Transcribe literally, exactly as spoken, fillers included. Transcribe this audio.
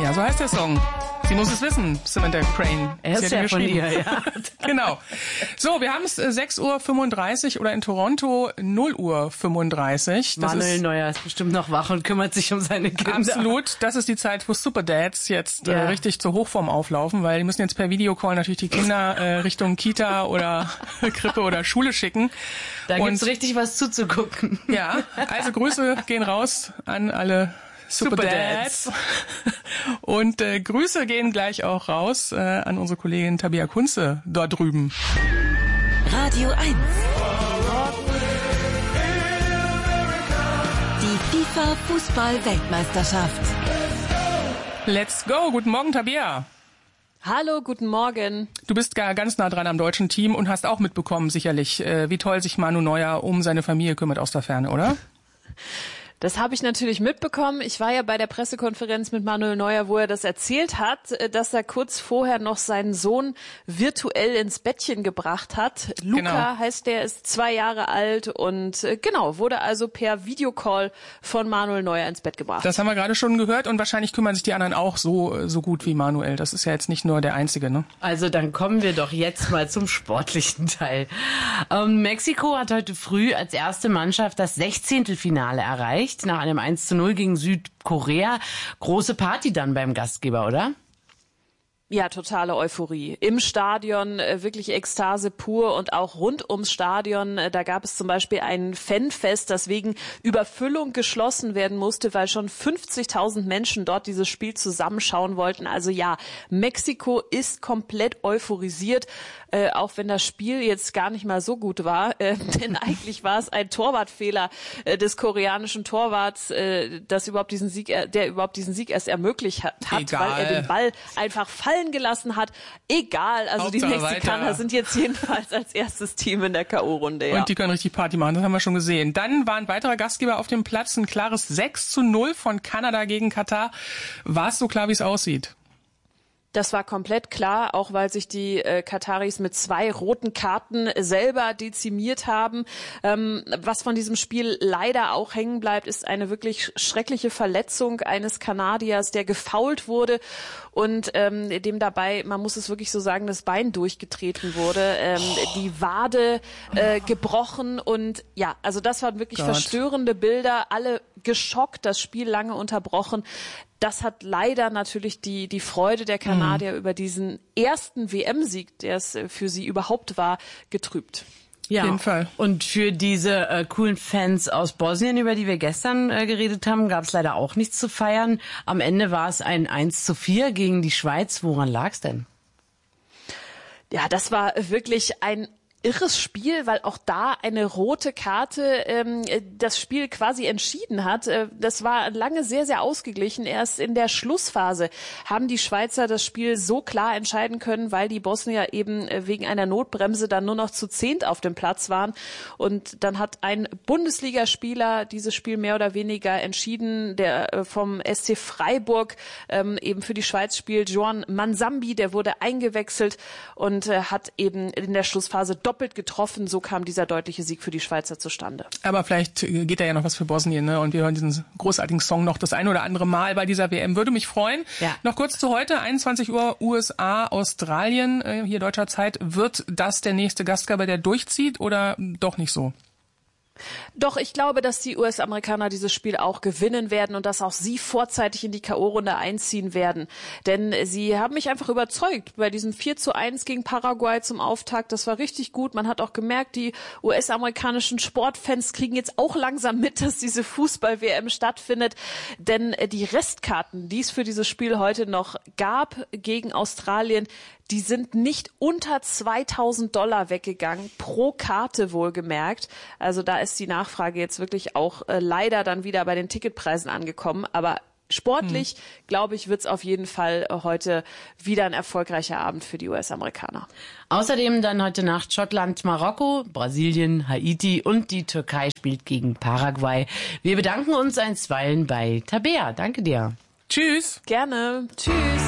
Ja, so heißt der Song. Sie muss es wissen, Samantha Crane. Er ist ja von ihr, ja. Genau. So, wir haben es sechs Uhr fünfunddreißig oder in Toronto null Uhr fünfunddreißig. Das Manuel ist Neuer ist bestimmt noch wach und kümmert sich um seine Kinder. Absolut. Das ist die Zeit, wo Superdads jetzt ja. äh, richtig zur Hochform auflaufen, weil die müssen jetzt per Videocall natürlich die Kinder äh, Richtung Kita oder Krippe oder Schule schicken. Da und, gibt's richtig was zuzugucken. Ja, also Grüße gehen raus an alle Superdads. Super und äh, Grüße gehen gleich auch raus äh, an unsere Kollegin Tabea Kunze dort drüben. Radio eins. Die FIFA-Fußball-Weltmeisterschaft. Let's go. Guten Morgen, Tabea. Hallo, guten Morgen. Du bist gar ganz nah dran am deutschen Team und hast auch mitbekommen, sicherlich, äh, wie toll sich Manu Neuer um seine Familie kümmert aus der Ferne, oder? Das habe ich natürlich mitbekommen. Ich war ja bei der Pressekonferenz mit Manuel Neuer, wo er das erzählt hat, dass er kurz vorher noch seinen Sohn virtuell ins Bettchen gebracht hat. Luca genau. heißt der, ist zwei Jahre alt und genau, wurde also per Videocall von Manuel Neuer ins Bett gebracht. Das haben wir gerade schon gehört und wahrscheinlich kümmern sich die anderen auch so so gut wie Manuel. Das ist ja jetzt nicht nur der Einzige, ne? Also dann kommen wir doch jetzt mal zum sportlichen Teil. Ähm, Mexiko hat heute früh als erste Mannschaft das Sechzehntelfinale erreicht. Nach einem eins zu null gegen Südkorea. Große Party dann beim Gastgeber, oder? Ja, totale Euphorie. Im Stadion äh, wirklich Ekstase pur und auch rund ums Stadion. Äh, da gab es zum Beispiel ein Fanfest, das wegen Überfüllung geschlossen werden musste, weil schon fünfzigtausend Menschen dort dieses Spiel zusammenschauen wollten. Also ja, Mexiko ist komplett euphorisiert, äh, auch wenn das Spiel jetzt gar nicht mal so gut war. Äh, denn eigentlich war es ein Torwartfehler äh, des koreanischen Torwarts, äh, das überhaupt diesen Sieg, äh, der überhaupt diesen Sieg erst ermöglicht hat, hat weil er den Ball einfach fallen gelassen hat. Egal, also Hauptsache die Mexikaner weiter. Sind jetzt jedenfalls als erstes Team in der K O-Runde. Ja. Und die können richtig Party machen, das haben wir schon gesehen. Dann war ein weiterer Gastgeber auf dem Platz, ein klares sechs zu null von Kanada gegen Katar. War es so klar, wie es aussieht? Das war komplett klar, auch weil sich die äh, Kataris mit zwei roten Karten selber dezimiert haben. Ähm, was von diesem Spiel leider auch hängen bleibt, ist eine wirklich schreckliche Verletzung eines Kanadiers, der gefoult wurde und ähm, dem dabei, man muss es wirklich so sagen, das Bein durchgetreten wurde, ähm, die Wade äh, gebrochen und ja, also das waren wirklich Gott. verstörende Bilder, alle geschockt, das Spiel lange unterbrochen. Das hat leider natürlich die die Freude der Kanadier mhm. über diesen ersten W M-Sieg, der es für sie überhaupt war, getrübt. Ja, auf jeden Fall. Und für diese äh, coolen Fans aus Bosnien, über die wir gestern äh, geredet haben, gab es leider auch nichts zu feiern. Am Ende war es ein eins zu vier gegen die Schweiz. Woran lag's denn? Ja, das war wirklich ein irres Spiel, weil auch da eine rote Karte ähm, das Spiel quasi entschieden hat. Das war lange sehr, sehr ausgeglichen. Erst in der Schlussphase haben die Schweizer das Spiel so klar entscheiden können, weil die Bosnier eben wegen einer Notbremse dann nur noch zu zehnt auf dem Platz waren. Und dann hat ein Bundesligaspieler dieses Spiel mehr oder weniger entschieden, der vom S C Freiburg ähm, eben für die Schweiz spielt, Joan Mansambi, der wurde eingewechselt und äh, hat eben in der Schlussphase doppelt getroffen, so kam dieser deutliche Sieg für die Schweizer zustande. Aber vielleicht geht da ja noch was für Bosnien, ne? Und wir hören diesen großartigen Song noch das ein oder andere Mal bei dieser W M. Würde mich freuen. Ja. Noch kurz zu heute, einundzwanzig Uhr U S A, Australien, äh, hier deutscher Zeit. Wird das der nächste Gastgeber, der durchzieht oder doch nicht so? Doch, ich glaube, dass die U S-Amerikaner dieses Spiel auch gewinnen werden und dass auch sie vorzeitig in die K O-Runde einziehen werden. Denn sie haben mich einfach überzeugt bei diesem vier zu eins gegen Paraguay zum Auftakt. Das war richtig gut. Man hat auch gemerkt, die U S-amerikanischen Sportfans kriegen jetzt auch langsam mit, dass diese Fußball-W M stattfindet. Denn die Restkarten, die es für dieses Spiel heute noch gab gegen Australien, die sind nicht unter zweitausend Dollar weggegangen, pro Karte wohlgemerkt. Also da ist die Nachfrage jetzt wirklich auch äh, leider dann wieder bei den Ticketpreisen angekommen. Aber sportlich, hm. glaube ich, wird es auf jeden Fall äh, heute wieder ein erfolgreicher Abend für die U S-Amerikaner. Außerdem dann heute Nacht Schottland, Marokko, Brasilien, Haiti und die Türkei spielt gegen Paraguay. Wir bedanken uns einstweilen bei Tabea. Danke dir. Tschüss. Gerne. Tschüss.